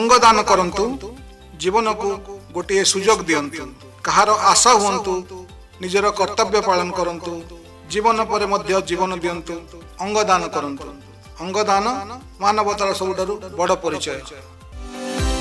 अंगदान करंतु जीवन को गोटे सुजोग दियंतु कहार आशा हुंतु निजर कर्तव्य पालन करंतु जीवन पर मध्य जीवन दियंतु अंगदान करंतु अंगदान मानवतार सबुठारु बड़ परिचय।